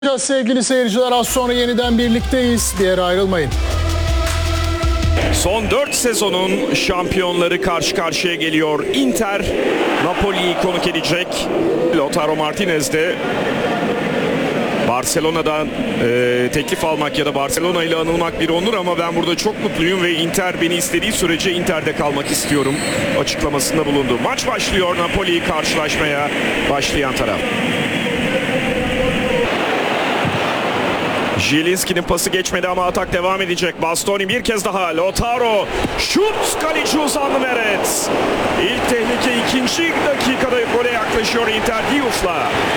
Sevgili seyirciler, az sonra yeniden birlikteyiz. Bir yere ayrılmayın. Son 4 sezonun şampiyonları karşı karşıya geliyor. Inter Napoli'yi konuk edecek. Lautaro Martinez de Barcelona'dan teklif almak ya da Barcelona ile anılmak bir onur ama ben burada çok mutluyum ve Inter beni istediği sürece Inter'de kalmak istiyorum açıklamasında bulundu. Maç başlıyor. Napoli'yi karşılaşmaya başlayan taraf. Zielinski'nin pası geçmedi ama atak devam edecek. Bastoni bir kez daha. Lautaro. Şut. Kaleci uzandı Meret. İlk tehlike ikinci dakikada gole yaklaşıyor Inter Diouf'la.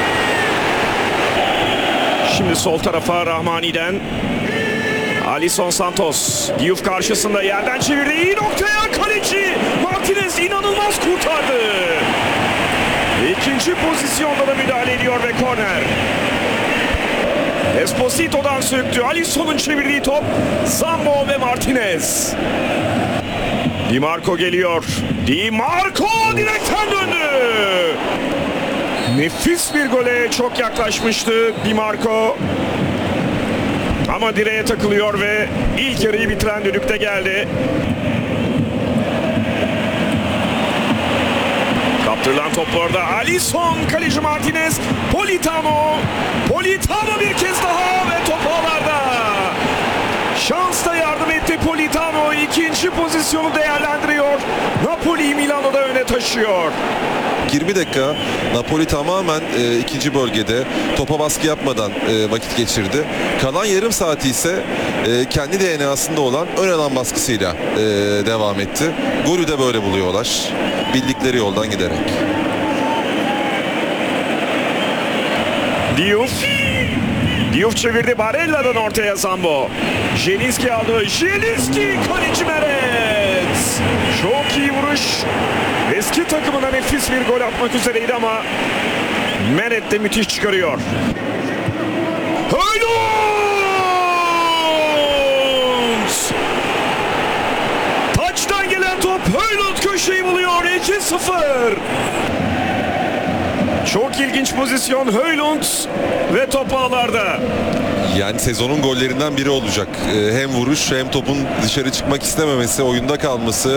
Şimdi sol tarafa Rahmani'den Alisson Santos. Diouf karşısında yerden çevirdi. İyi noktaya kaleci Martinez inanılmaz kurtardı. İkinci pozisyonda da müdahale ediyor ve korner. Esposito'dan söktü. Alisson'un çevirdiği top. Zambo ve Martinez. Di Marco geliyor. Di Marco direkten döndü. Nefis bir gole çok yaklaşmıştı Di Marco. Ama direğe takılıyor ve ilk yarıyı bitiren düdükte geldi. Kaptırılan toplarda Alisson, kaleci Martinez, Politano bir kez daha ve top ağlarda. Şans da yardım etti Politano, ikinci pozisyonu değerlendiriyor. Napoli Milano'da öne taşıyor. 20 dakika Napoli tamamen ikinci bölgede topa baskı yapmadan vakit geçirdi. Kalan yarım saati ise kendi DNA'sında olan ön alan baskısıyla devam etti. Golü de böyle buluyorlar. Bildikleri yoldan giderek. Diouf çevirdi, Barella'dan ortaya Zambo. Zielinski aldı. Zielinski, kaleci Meret. Çok iyi vuruş. Eski takımına nefis bir gol atmak üzereydi ama Meret de müthiş çıkarıyor. Højlund! Taçtan gelen top, Højlund köşeyi buluyor. 2-0. Çok ilginç pozisyon, Højlund ve top ağlarda. Yani sezonun gollerinden biri olacak. Hem vuruş hem topun dışarı çıkmak istememesi, oyunda kalması.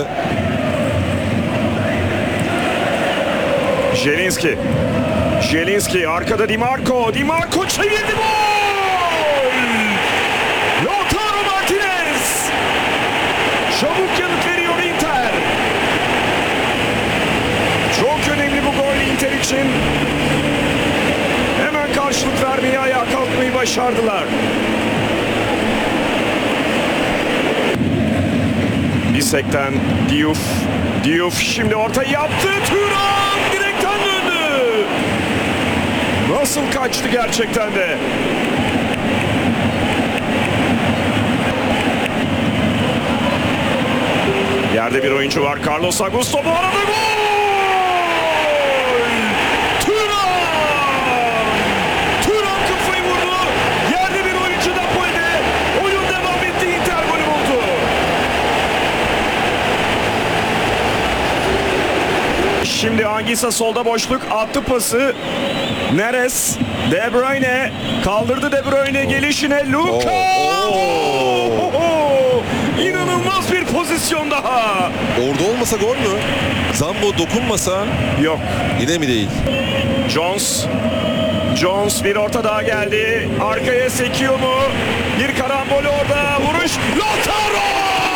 Zielinski arkada Di Marco çevirdi, gol! Lautaro Martinez. Çabuk yanıt veriyor Inter. Çok önemli bu gol Inter için. Hemen karşılık vermeyi, ayağa kalkmayı başardılar. Bisek'ten Diouf şimdi ortayı yaptı. Thuram direkten döndü. Nasıl kaçtı gerçekten de. Yerde bir oyuncu var. Carlos Augusto bu arada gol! Thuram kafayı vurdu. Yerde bir oyuncu Napoli'de. Oyun devam etti. Inter golü buldu. Şimdi Anguissa solda boşluk attı pası. Neres, De Bruyne kaldırdı, De Bruyne gelişine Luka. İnanılmaz bir pozisyon daha. Orada olmasa gol mü? Zambo dokunmasa? Yok. Yine mi değil? Jones bir orta daha geldi. Arkaya sekiyor mu? Bir karambol orada. Vuruş. Lautaro!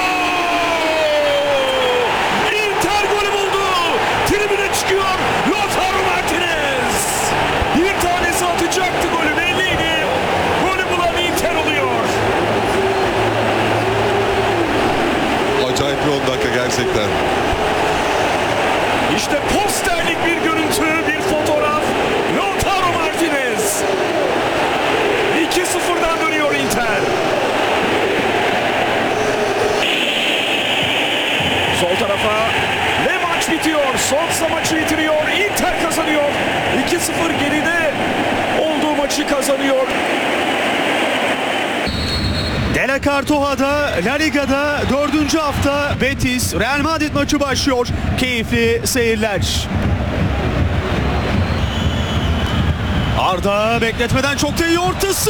Inter golü buldu. Tribüne çıkıyor. Lautaro Martinez. Bir tanesi atacaktı, golü belliydi. Golü bulan Inter oluyor. Acayip bir 10 dakika gerçekten. İşte posterlik bir görüntü, bir fotoğraf. Lautaro Martinez. 2-0'dan dönüyor Inter. Sol tarafa ve maç bitiyor. Sonsa maçı bitiriyor. Inter kazanıyor. 2-0 geride olduğu maçı kazanıyor. De la Cartoja'da, La Liga'da 4. hafta Betis Real Madrid maçı başlıyor. Keyifli seyirler. Arda bekletmeden çok da iyi ortası.